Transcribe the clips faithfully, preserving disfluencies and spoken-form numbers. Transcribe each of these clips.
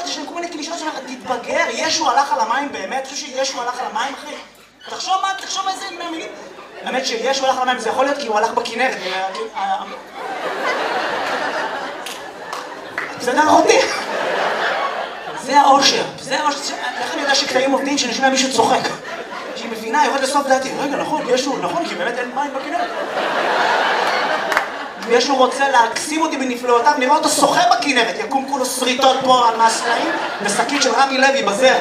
הזה של כל מיני קלישאות שאומר, תתבגר, ישו הלך על המים באמת, אני חושב שישו הלך על המים, אחי. תחשוב מה, תחשוב איזה מילים. האמת שישו הלך על המים, זה יכול להיות כי הוא הלך בכנרת. בסדר אותי. זה האושר, זה האושר. איך אני יודע שקטעים עובדים שנשמע מישהו צוחק? שהיא מבינה, יורד לסוף דעתי. רגע, נכון, ישו, נכון, כי באמת אין מים בכנרת. וישו רוצה להקסים אותי בנפלאותיו, נראה אותו שוחה בכנרת, יקום כולו שריטות פה על מהסלעים, ושקית של רמי לוי בזר.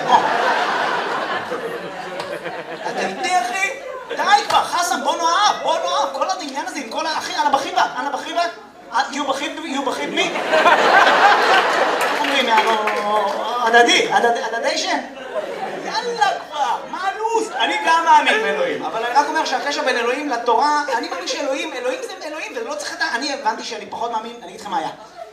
אתה איתי, אחי? די כבר, חסן, בוא נאהב, בוא נאהב, כל העניין הזה עם כל האחי, אנה בחיבה, אנה בחיבה, יהיו בחיב, יהיו בחיב מי? אומרים, הדדי, הדדיישן. יאללה כבר, מה הלו"ז? אני גם מאמין באלוהים, אבל אני רק אומר שהקשר בין אלוהים לתורה, אני מאמין שאלוהים, אלוהים זה אלוהים, וזה לא צריך את ה... אני הבנתי שאני פחות מאמין, אני אגיד לכם מה היה.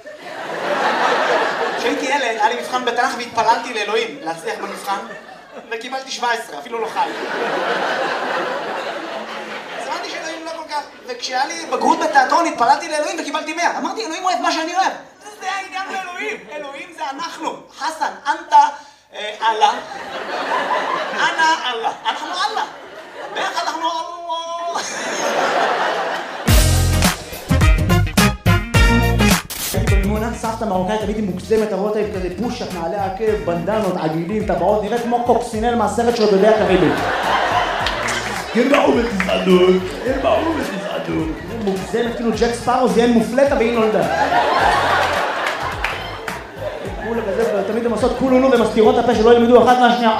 כשהייתי ילד, היה לי מבחן בתנ"ך והתפללתי לאלוהים להצליח במבחן, וקיבלתי שבע עשרה, אפילו לא חי. אז הבנתי שאלוהים לא כל כך, וכשהיה לי בגרות בתיאטרון התפללתי לאלוהים וקיבלתי מאה. אמרתי, אלוהים אוהב מה שאני אוהב. זה העניין לאלוהים, אלוהים זה אנחנו. חסן, אנטה, אללה. אנא אללה. אנחנו אללה. ביחד אנחנו אללה. הייתי במימונה, סבתא מרוקאית, תמיד היא מוגזמת, הרואות היית כזה פושט, נעלי עקב, בנדנות, עגילים, טבעות, נראית כמו קוקסינל מהסרט של דודי הקריבים. ירבעו ותזעדות, ירבעו ותזעדות. מוגזמת, כאילו ג'ק ספארו זיין מופלטה והיא נולדה. כולה כזה, תמיד הן עושות כולונו ומסתירות הפה שלא ילמדו אחת מהשנייה.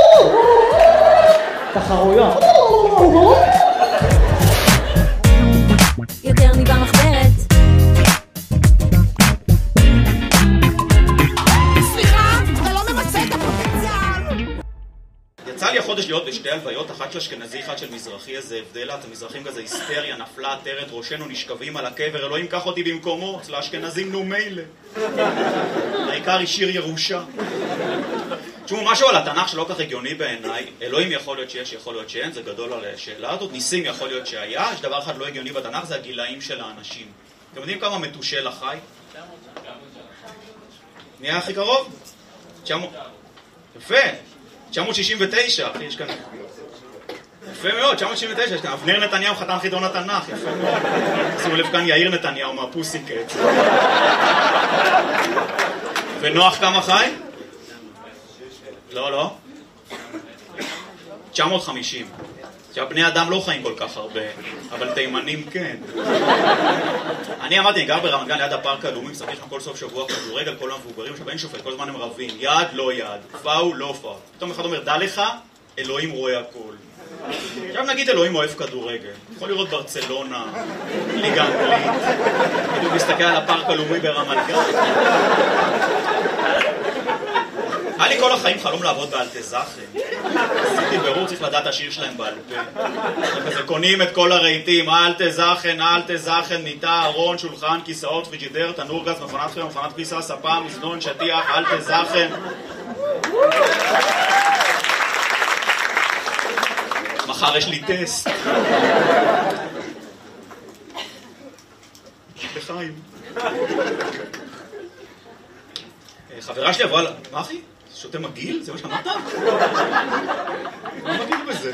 תחרויות. יותר מבה מחברת. סליחה, אתה לא ממצא את הפוטנציאל. יצא לי החודש להיות בשתי הלוויות, אחת של אשכנזי, אחת של מזרחי, איזה הבדלת, המזרחים כזה היסטריה, נפלה, עטרת, ראשנו נשכבים על הקבר, אלוהים קח אותי במקומו, אצל האשכנזים נו מילא. העיקר השאיר ירושה. תשמעו, משהו על התנ"ך שלא כך הגיוני בעיניי, אלוהים יכול להיות שיש, יכול להיות שאין, זה גדול על השאלה הזאת, ניסים יכול להיות שהיה, יש דבר אחד לא הגיוני בתנ"ך, זה הגילאים של האנשים. אתם יודעים כמה מתושל החי? נהיה הכי קרוב? יפה! תשע מאות שישים ותשע, אחי, יש כאן... יפה מאוד, תשע מאות שישים ותשע, יש כאן אבנר נתניהו חתן חידון התנ"ך, יפה מאוד. שימו לב כאן יאיר נתניהו מהפוסיקט. ונוח כמה חי? לא, לא. תשע מאות וחמישים. עכשיו, בני אדם לא חיים כל כך הרבה, אבל תימנים כן. אני אמרתי, אני גר ברמת גן ליד הפארק הלאומי, משחק שם כל סוף שבוע כדורגל, כל המבוגרים, עכשיו אין שופט, כל הזמן הם רבים, יד לא יד, פאול לא פאול. פתאום אחד אומר, דע לך, אלוהים רואה הכל. עכשיו נגיד אלוהים אוהב כדורגל, יכול לראות ברצלונה, ליגה אנגלית, כאילו מסתכל על הפארק הלאומי ברמת גן. היה לי כל החיים חלום לעבוד באלטזכן. עשיתי ברור, צריך לדעת השיר שלהם בעל פה. כזה קונים את כל הרהיטים, אלטזכן, אלטזכן, מיטה, ארון, שולחן, כיסאות, פריג'ידר, תנור גז, מכונת חיים, מכונת כביסה, ספה, מזנון, שטיח, אלטזכן. מחר יש לי טסט. לחיים. חברה שלי עברה... מה אחי? שותה מגיל? זה מה שאמרת? מה מגיל בזה?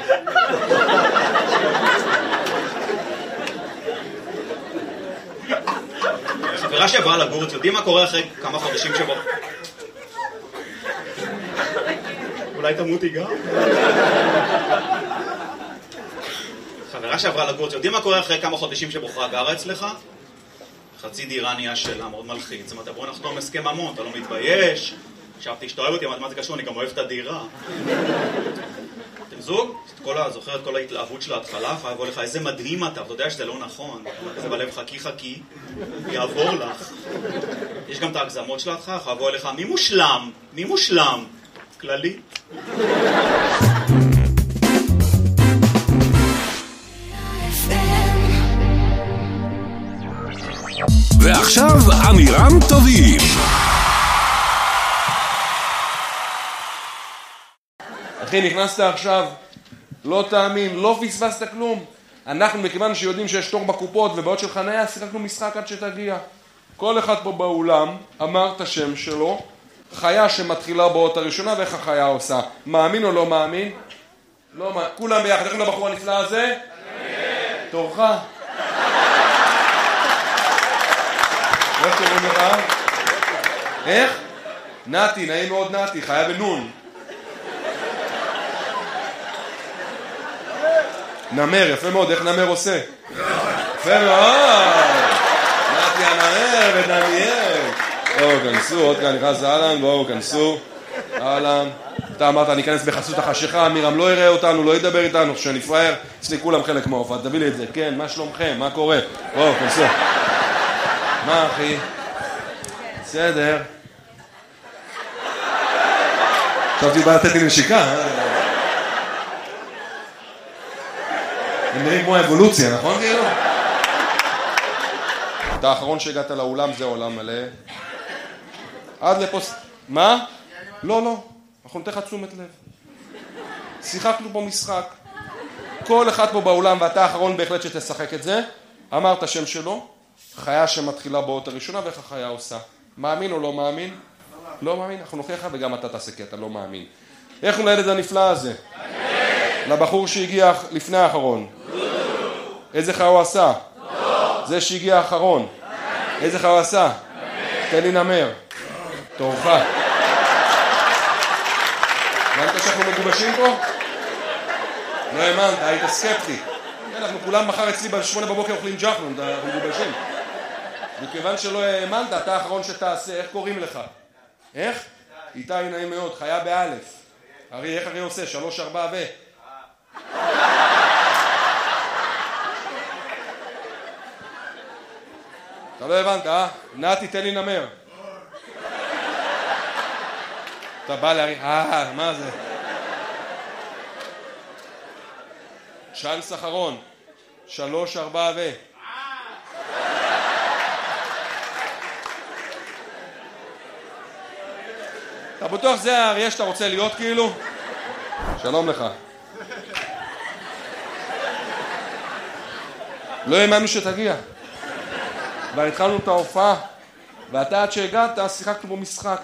חברה שעברה לגור, יודעים מה קורה אחרי כמה חודשים שבו? אולי תמותי גם? חברה שעברה לגור, יודעים מה קורה אחרי כמה חודשים שבוחרה גרה אצלך? חצי דירה נהיה שלה, מאוד מלחיץ. זאת אומרת, בוא נחתום הסכם ממון, אתה לא מתבייש. חשבתי שאתה אוהב אותי, אבל מה זה קשור? אני גם אוהב את הדירה. אתם זוג? זוכר את כל ההתלהבות של ההתחלה? יבוא לך, איזה מדהים אתה, אתה יודע שזה לא נכון. זה בלב חכי חכי, יעבור לך. יש גם את ההגזמות של ההתחלה, יבוא לך, מי מושלם? מי מושלם? כללי. ועכשיו אמירם טובים. אחי, נכנסת עכשיו, לא תאמין, לא פספסת כלום. אנחנו, מכיוון שיודעים שיש תור בקופות ובעוד של חניה, שיחקנו משחק עד שתגיע. כל אחד פה באולם אמר את השם שלו, חיה שמתחילה באות הראשונה ואיך החיה עושה. מאמין או לא מאמין? לא מאמין. כולם ביחד, איך לבחור הנפלא הזה? תורך. איך קוראים לך? איך? נתי, נעים מאוד נתי, חיה בנון. נמר, יפה מאוד, איך נמר עושה? יפה מאוד! נתי הנמר ודניאל. בואו, כנסו, עוד כאן נכנס אהלן, בואו, כנסו. אהלן. אתה אמרת, אני אכנס בחסות החשיכה, מירם לא יראה אותנו, לא ידבר איתנו, שאני פראייר, אצלי כולם חלק מההופעה, תביא לי את זה, כן, מה שלומכם, מה קורה? בואו, כנסו. מה אחי? בסדר. חשבתי בא לתת לי נשיקה, אה? הם נראים כמו האבולוציה, נכון כאילו? אתה האחרון שהגעת לאולם, זה עולם מלא. עד לפוס... מה? לא, לא. אנחנו נתן לך תשומת לב. שיחקנו פה משחק. כל אחד פה באולם, ואתה האחרון בהחלט שתשחק את זה. אמרת השם שלו, חיה שמתחילה באות הראשונה, ואיך החיה עושה. מאמין או לא מאמין? לא מאמין. אנחנו נוכיח לך וגם אתה תעשה כי אתה לא מאמין. איך הוא לילד הנפלא הזה? לבחור שהגיע לפני האחרון. איזה חיה הוא עשה? זה שהגיע האחרון. איזה חיה הוא עשה? תן לי נמר. תורך. הבנת שאנחנו מגובשים פה? לא האמנת, היית סקפטי. אנחנו כולם מחר אצלי בשמונה בבוקר אוכלים ג'חנון, אנחנו מגובשים. וכיוון שלא האמנת, אתה האחרון שתעשה, איך קוראים לך? איך? איתי נעים מאוד, חיה באלף. ארי, איך ארי עושה? שלוש, ארבע ו... אתה לא הבנת, אה? נתי, תן לי נמר. אתה בא להרי... אה, מה זה? צ'אנס אחרון. שלוש, ארבע ו... אתה בטוח זה האריה שאתה רוצה להיות כאילו? שלום לך. לא האמנו שתגיע. כבר התחלנו את ההופעה, ואתה עד שהגעת שיחקנו בו משחק.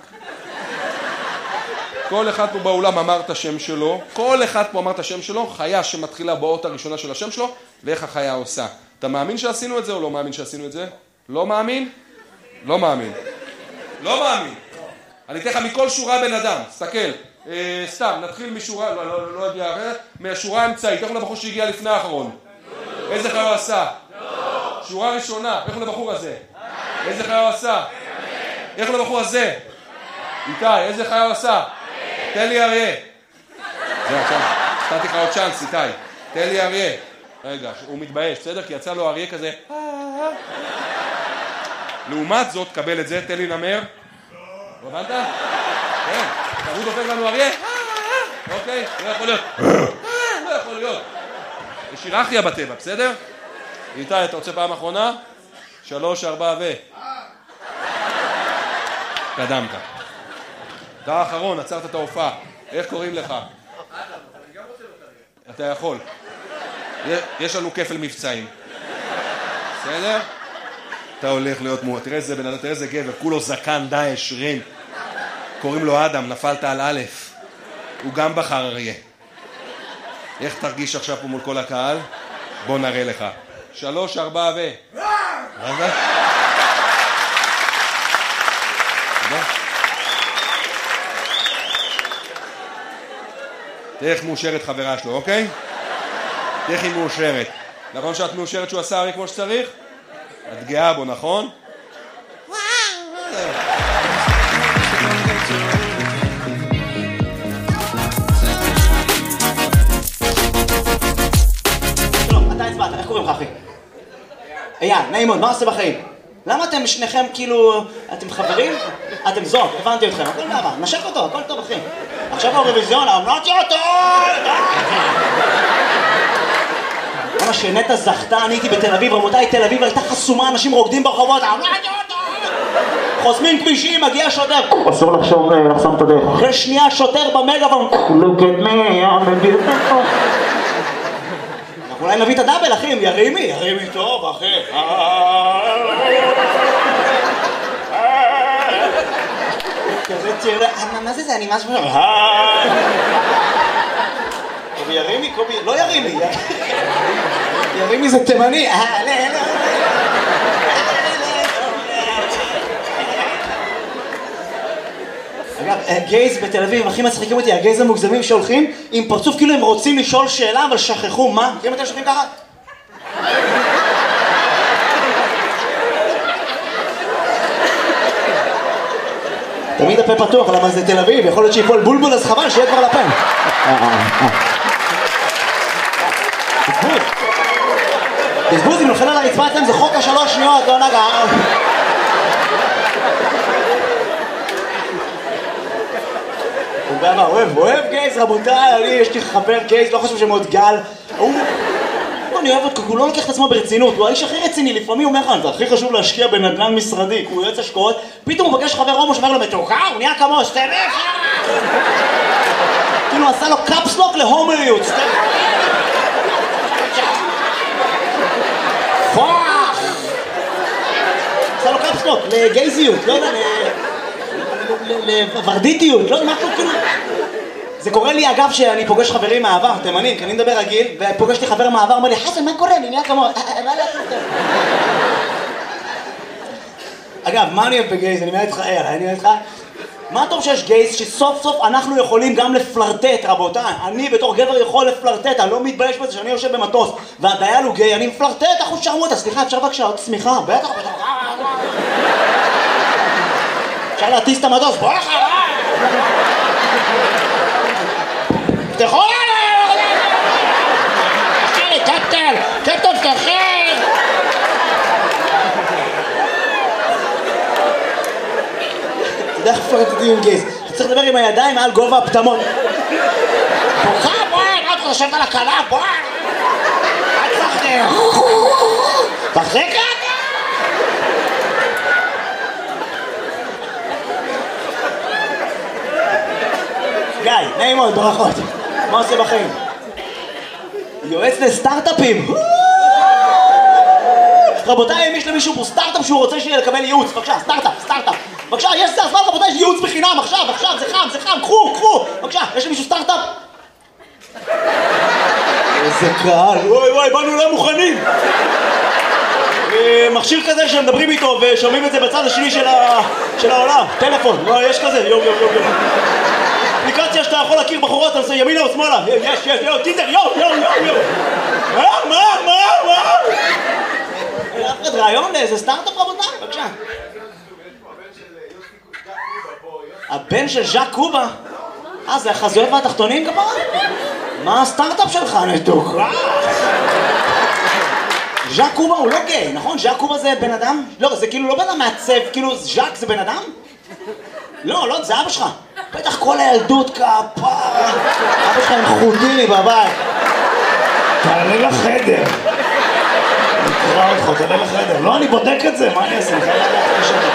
כל אחד פה באולם אמר את השם שלו, כל אחד פה אמר את השם שלו, חיה שמתחילה באות הראשונה של השם שלו, ואיך החיה עושה. אתה מאמין שעשינו את זה או לא מאמין שעשינו את זה? לא מאמין? לא מאמין. לא מאמין. אני אתן לך מכל שורה בן אדם, תסתכל. אה, סתם, נתחיל משורה, לא, לא, לא יודע, מהשורה האמצעית, איך הוא לבחור שהגיע לפני האחרון? איזה חיה הוא עשה? שורה ראשונה, איך הוא לבחור הזה? איזה חיה הוא עשה? איך הוא לבחור הזה? איתי, איזה חיה הוא עשה? תן לי אריה. זהו, עכשיו, נתתי לך עוד צ'אנס, איתי. תן לי אריה. רגע, הוא מתבייש, בסדר? כי יצא לו אריה כזה. לעומת זאת, קבל את זה, תן לי נמר. לא הבנת? כן, הוא דופק לנו אריה. אוקיי, לא יכול להיות. לא יכול להיות. יש היררכיה בטבע, בסדר? איתי, אתה רוצה פעם אחרונה? שלוש, ארבע ו... קדמת. אתה האחרון, עצרת את ההופעה. איך קוראים לך? אתה יכול. יש לנו כפל מבצעים. בסדר? אתה הולך להיות מורה. תראה איזה בן אדם, תראה איזה גבר. כולו זקן, דאעש, רין. קוראים לו אדם, נפלת על א'. הוא גם בחר אריה. איך תרגיש עכשיו פה מול כל הקהל? בוא נראה לך. שלוש, ארבע ו... רגע. תודה. תראה איך מאושרת חברה שלו, אוקיי? תראה איך היא מאושרת. נכון שאת מאושרת שהוא עשה אריה כמו שצריך? את גאה בו, נכון? שלום, אתה הצבעת, איך קוראים לך אחי? אייל, נעים מאוד, מה עושה בחיים? למה אתם שניכם כאילו... אתם חברים? אתם זוג, הבנתי אתכם, הכל נעבר, נשק אותו, הכל טוב אחי. עכשיו האירוויזיון, אמרתי אותו! למה שנטע זכתה, אני הייתי בתל אביב, רבותיי, תל אביב הייתה חסומה, אנשים רוקדים ברחובות, אמרתי אותו! חוסמים כבישים, מגיע שוטר. אסור לחשוב לחסום את הדרך. אחרי שנייה שוטר במגאפון. Look at me, I'm a beautiful. אולי נביא את הדאבל, אחי, ירימי, ירימי טוב, אחי. כזה מה זה זה? אני משהו... קובי ירימי? קובי... לא ירימי. ירימי זה תימני. אגב, גייז בתל אביב, הכי מצחיקים אותי, הגייז המוגזמים שהולכים עם פרצוף כאילו הם רוצים לשאול שאלה, אבל שכחו מה? מכירים אתם שולחים ככה? תמיד הפה פתוח, למה זה תל אביב, יכול להיות שיפול בולבול, אז חבל שיהיה כבר לפה. בזבוז. בזבוז, אם נופל על הרצפה אצלם זה חוק השלוש שניות, לא נגע. הוא בא, אוהב, אוהב גייז, רבותיי, אני, יש לי חבר גייז, לא חושב שמאוד גל. הוא... אני אוהב אותו, הוא לא לוקח את עצמו ברצינות, הוא האיש הכי רציני, לפעמים הוא אומר לך, זה הכי חשוב להשקיע בנדל"ן משרדי, הוא יועץ השקעות, פתאום הוא מבקש חבר הומו שאומר לו, מתוקה, הוא נהיה כמו סטרף! כאילו עשה לו קאפסלוק להומריות, סטרף! פוח! עשה לו קאפסלוק לגייזיות, לא יודע, לוורדיטיות, לא יודע, משהו כאילו... זה קורה לי אגב שאני פוגש חברים מהעבר, תימנים, כי אני מדבר רגיל, ופוגש לי חבר מהעבר, אומר לי, חסן, מה קורה? אני נהיה כמו... מה לעשות? אגב, מה אני אוהב בגייז? אני מייד איתך, אני מייד איתך. מה טוב שיש גייז שסוף סוף אנחנו יכולים גם לפלרטט, רבותיי. אני בתור גבר יכול לפלרטט, אני לא מתבייש בזה שאני יושב במטוס, והדייל הוא גיי, אני מפלרטט, אחוז שרמוטה, סליחה, אפשר בבקשה עוד צמיחה, בטח, בטח. אפשר להטיס את המטוס, בוא לך, תפתחו עליו! תשאירי, קפטן! קפטן, תפתחי! אתה יודע איך פרטטים עם גייז? אתה צריך לדבר עם הידיים מעל גובה הפטמות. בוכה, בואי! מה אתה חושבת על הקלה? בואי! אל תפחדי! תחזיק רק! גיא, נעים מאוד, ברכות. מה עושה בחיים? יועץ לסטארט-אפים. רבותיי, אם יש למישהו פה סטארט-אפ שהוא רוצה שיהיה לקבל ייעוץ, בבקשה, סטארט-אפ, סטארט-אפ. בבקשה, יש סטארט-אפ, רבותיי, יש ייעוץ בחינם, עכשיו, עכשיו, זה חם, זה חם, קחו, קחו. בבקשה, יש למישהו סטארט-אפ? איזה קהל, וואי וואי, באנו לא מוכנים. מכשיר כזה שמדברים איתו ושומעים את זה בצד השני של העולם. טלפון, יש כזה, יום, יום, יום, יום. אפליקציה שאתה יכול להכיר בחורות, אתה עושה ימינה או שמאלה. יש, יש, יו, טינדר, יו, יו, יו, יו. מה, מה, מה, מה? אף אחד רעיון לאיזה סטארט-אפ רבותיי, בבקשה. הבן של ז'אק קובה? אה, זה החזויות והתחתונים כפרה? מה הסטארט-אפ שלך, נתוקה? ז'אק קובה הוא לא גיי, נכון? ז'אק קובה זה בן אדם? לא, זה כאילו לא בן אדם מעצב, כאילו ז'אק זה בן אדם? לא, לא, זה אבא שלך. בטח כל הילדות כפרה. אבא שלך עם חוטיני בבית. תעלה לחדר. נקרא אותך, תעלה לחדר. לא, אני בודק את זה, מה אני אעשה? אני חייב לדעת כשאני.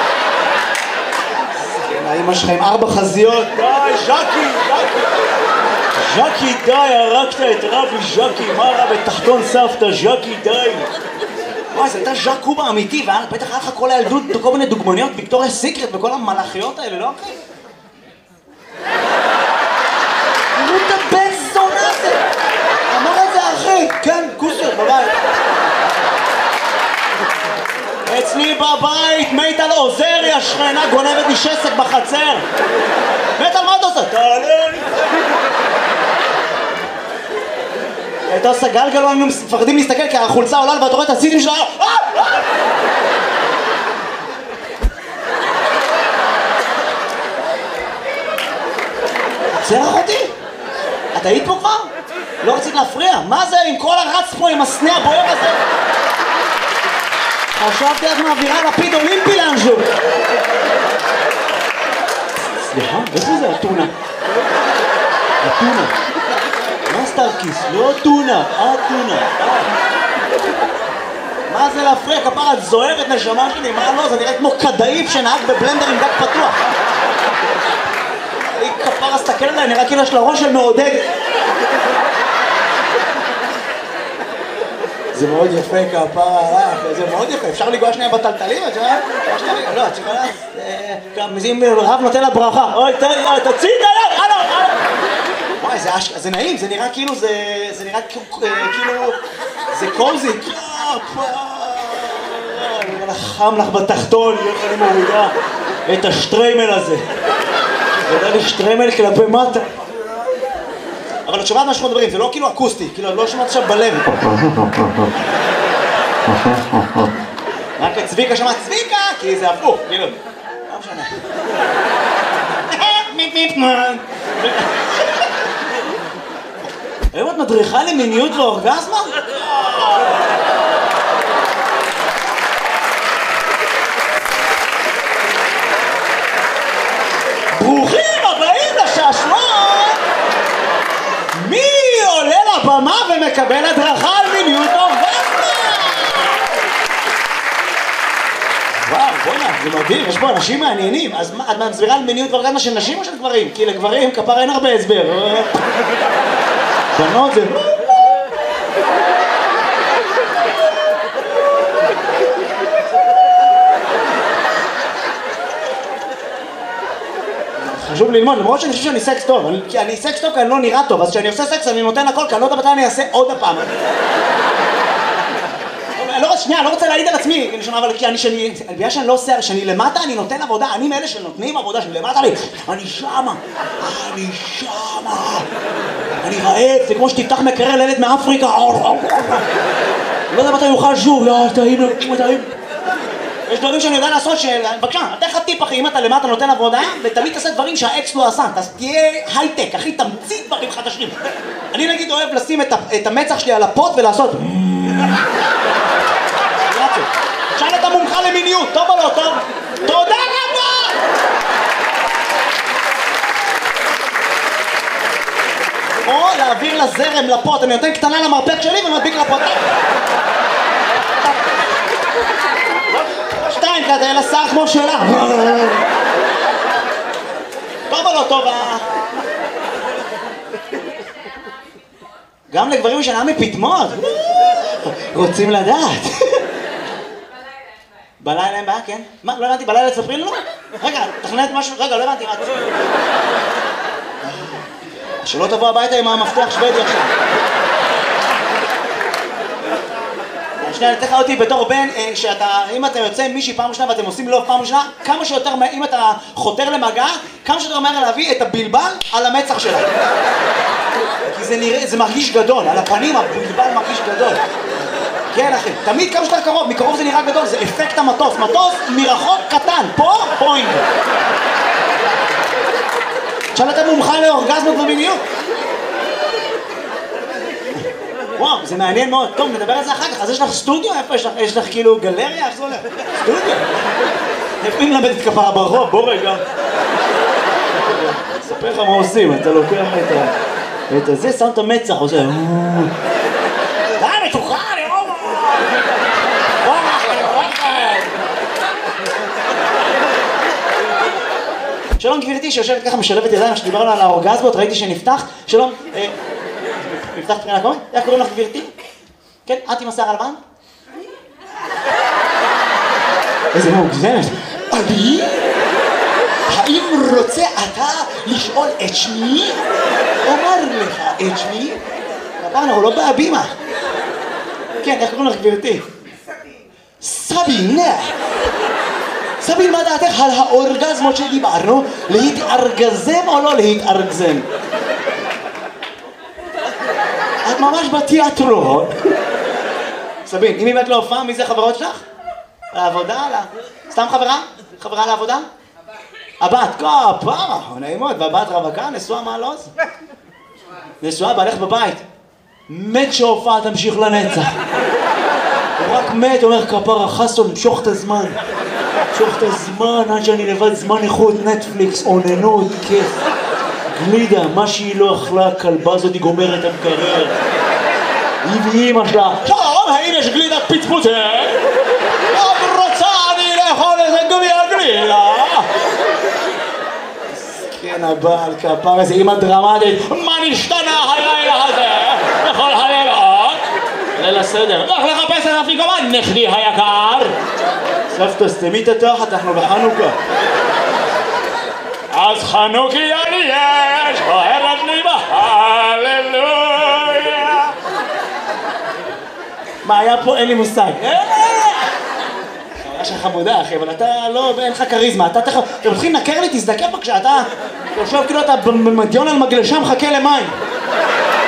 האמא שלך עם ארבע חזיות. די, ז'קי, ז'קי. ז'קי, די, הרגת את רבי ז'קי. מה רע בתחתון סבתא, ז'קי, די. וואי, זה הייתה ז'אק קובה אמיתי, ובטח היה לך כל הילדות, כל מיני דוגמניות, ויקטוריה סיקרט וכל המלאכיות האלה, לא אחי? תראו את הבן זונה הזה! אמר את זה אחי, כן, כוסיות בבית. אצלי בבית, מיטל עוזרי, השכנה גונבת לי שסק בחצר. מיטל, מה אתה עושה? תעלה לי. הייתה עושה גלגלו, היינו מפחדים להסתכל כי החולצה עולה ואתה רואה את הסיטים שלה. עוצר אחותי? את היית פה כבר? לא רצית להפריע? מה זה עם כל הרץ פה עם הסנה הבוער הזה? חשבתי את מעבירה לפיד אולימפי לאנשהו. סליחה, איפה זה הטונה? הטונה. מה סטארקיס? לא טונה, הטונה. מה זה להפריע? כפרה, את זוהרת נשמה שלי, מה לא? זה נראה כמו כדאיף שנהג בבלנדר עם דק פתוח. היא כפרה, סתכל עליי, נראה כאילו יש לה ראש של מעודד. זה מאוד יפה כפרה עליך, זה מאוד יפה, אפשר לגוע שנייה בטלטלים, את יודעת? לא, את יכולה, גם אם רב נותן לה ברכה, אוי, תוציא את היד, הלו, הלו. וואי, זה נעים, זה נראה כאילו, זה נראה כאילו, זה קוזי, חם לך בתחתון, איך אני מורידה את השטריימל הזה. זה לי שטריימל כלפי מטה. אבל את שומעת מה שאנחנו מדברים, זה לא כאילו אקוסטי, כאילו אני לא שומעת עכשיו בלב. רק את צביקה שמעת צביקה, כי זה הפוך, כאילו. לא משנה. היום את מדריכה למיניות ואורגזמה? ברוכים הבאים לשעשועון! מי עולה לבמה ומקבל הדרכה על מיניות ואורגזמה? וואו, בוא'נה, זה מדהים, יש פה אנשים מעניינים. אז את מסבירה על מיניות ואורגזמה של נשים או של גברים? כי לגברים כפר אין הרבה הסבר. בנות זה... חשוב ללמוד, למרות שאני חושב שאני סקס טוב, כי אני סקס טוב כי אני לא נראה טוב, אז כשאני עושה סקס אני נותן הכל, כי אני לא יודע מתי אני אעשה עוד הפעם. שנייה, אני לא רוצה להעיד על עצמי, אבל כי אני, שאני, בגלל שאני לא עושה, שאני למטה, אני נותן עבודה, אני מאלה שנותנים עבודה, שאני למטה לי, אני שמה, אני שמה, אני רעב, זה כמו שתפתח מקרר לילד מאפריקה, לא יודע מתי יוכל שוב, יאללה, טעים, טעים. יש דברים שאני יודע לעשות של... בבקשה, אתן לך טיפ אחי, אם אתה למטה נותן עבודה, ותמיד תעשה דברים שהאקס לא עשה, אז תהיה הייטק, אחי, תמציא דברים חדשים. אני נגיד אוהב לשים את המצח שלי על הפוט ולעשות... שאל את המומחה למיניות, טוב או לא טוב? תודה רבה! או להעביר לזרם לפוט, אני נותן קטנה למרפק שלי ומדביק לפוט. שתיים כזה, אלא שר כמו שלה. טוב או לא טוב? גם לגברים שנה מפתמות. רוצים לדעת. בלילה אין בעיה, כן? מה, לא הבנתי, בלילה תספרי לנו? רגע, תכנת משהו, רגע, לא הבנתי, מה? שלא תבוא הביתה עם המפתח שוודי עכשיו. שנייה, אני אתן לך אותי בתור בן, שאתה, אם אתה יוצא עם מישהי פעם ראשונה ואתם עושים לו פעם ראשונה, כמה שיותר, אם אתה חותר למגע, כמה שיותר מהר להביא את הבלבל על המצח שלה. כי זה נראה, זה מרגיש גדול, על הפנים הבלבל מרגיש גדול. כן אחי, תמיד כמה שיותר קרוב, מקרוב זה נראה גדול, זה אפקט המטוס, מטוס מרחוק קטן, פה פוינט. עכשיו אתה מומחה לאורגזמות ומיניות. וואו, זה מעניין מאוד. טוב, נדבר על זה אחר כך. אז יש לך סטודיו? איפה יש לך? יש לך כאילו גלריה? איך זה הולך? סטודיו? איפה אם למדת כפרה ברחוב? בוא רגע. אספר לך מה עושים, אתה לוקח את הזה, שם את המצח, עושה... די, מתוחה, אני רואה! וואו, אני רואה! שלום גבירתי שיושבת ככה משלבת ידיים, שדיברנו על האורגזמות, ראיתי שנפתח. שלום. נפתח תחילה קוראים? איך קוראים לך גבירתי? כן, את עם השיער הלבן? איזה מוגזמת. אני? האם רוצה אתה לשאול את שמי? אומר לך את שמי? הפעם אנחנו לא בהבימה. כן, איך קוראים לך גבירתי? סבין. סבין, מה דעתך על האורגזמות שדיברנו? להתארגזם או לא להתארגזם? את ממש בתיאטרון. סבין, אם באמת לא הופעה, מי זה חברות שלך? לעבודה? סתם חברה? חברה לעבודה? הבת, כפרה, נעימות, והבת רווקה, נשואה מעלוז? נשואה, בעלך בבית. מת שהופעה תמשיך לנצח. הוא רק מת, אומר כפרה, חסון, משוך את הזמן. משוך את הזמן, עד שאני לבד זמן איכות, נטפליקס, עוננות, כיף. גלידה, מה שהיא לא אכלה, הכלבה הזאת היא גומרת את המקרר. היא ואימא שלה, שלום, האם יש גלידת פצפוצה? עוד רוצה אני לאכול איזה גביע גלידה. מסכן הבעל כפר, איזה אימא דרמטית. מה נשתנה הלילה הזה? בכל הלילות? ליל הסדר. לך לחפש את אפיקומן, נכדי היקר. סבתא, סתמי את התחת, אנחנו בחנוכה. אז חנוכיה לי יש, אוהבת לי בהללויה. מה היה פה? אין לי מושג. חוויה שלך חמודה, אחי, אבל אתה לא, אין לך כריזמה. אתה תכף, אתם הולכים לנקר לי, תזדקר בבקשה, אתה יושב כאילו אתה במדיון על מגלשה מחכה למים.